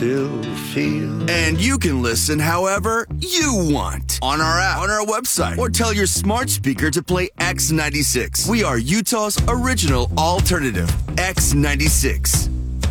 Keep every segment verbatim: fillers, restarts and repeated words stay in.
Still feel. And you can listen however you want on our app, on our website, or tell your smart speaker to play X ninety-six. We are Utah's original alternative, X ninety-six.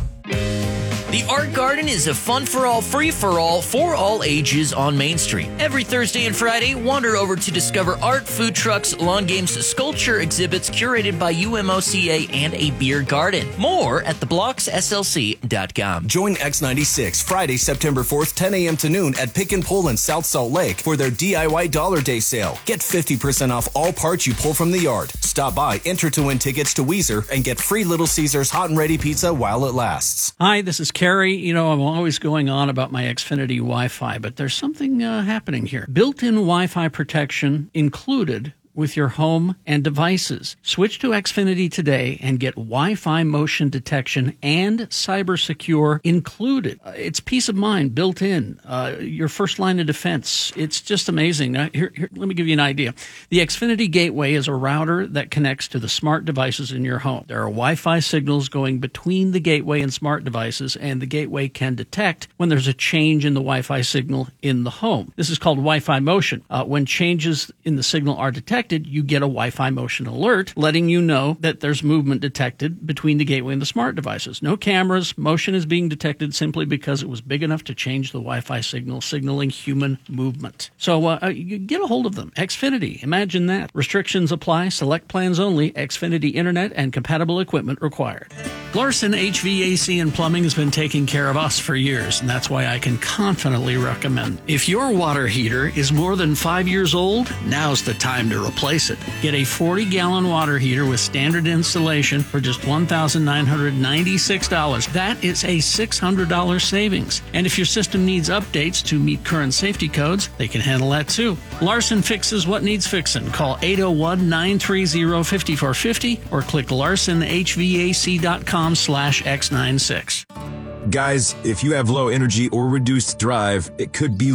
The Art Garden is a fun-for-all, free-for-all, for all ages on Main Street. Every Thursday and Friday, wander over to discover art, food trucks, lawn games, sculpture exhibits curated by U M O C A and a beer garden. More at the blocks S L C dot com. Join X ninety-six Friday, September fourth, ten a.m. to noon at Pick and Pull in South Salt Lake for their D I Y Dollar Day sale. Get fifty percent off all parts you pull from the yard. Stop by, enter to win tickets to Weezer, and get free Little Caesars hot and ready pizza while it lasts. Hi, this is Carrie. You know, I'm always going on about my Xfinity Wi-Fi, but there's something uh, happening here. Built-in Wi-Fi protection included with your home and devices. Switch to Xfinity today and get Wi-Fi motion detection and cyber secure included. Uh, it's peace of mind built in. Uh, your first line of defense. It's just amazing. Now, here, here, let me give you an idea. The Xfinity Gateway is a router that connects to the smart devices in your home. There are Wi-Fi signals going between the gateway and smart devices, and the gateway can detect when there's a change in the Wi-Fi signal in the home. This is called Wi-Fi motion. Uh, when changes in the signal are detected, you get a Wi-Fi motion alert letting you know that there's movement detected between the gateway and the smart devices. No cameras. Motion is being detected simply because it was big enough to change the Wi-Fi signal, signaling human movement. So uh, you get a hold of them. Xfinity. Imagine that. Restrictions apply. Select plans only. Xfinity Internet and compatible equipment required. Larson H V A C and Plumbing has been taking care of us for years, and that's why I can confidently recommend. If your water heater is more than five years old, now's the time to replace it. Get a forty-gallon water heater with standard installation for just one thousand nine hundred ninety-six dollars. That is a six hundred dollars savings. And if your system needs updates to meet current safety codes, they can handle that too. Larson fixes what needs fixing. Call eight oh one, nine three oh, five four five oh or click larson h v a c dot com slash x ninety-six. Guys, if you have low energy or reduced drive, it could be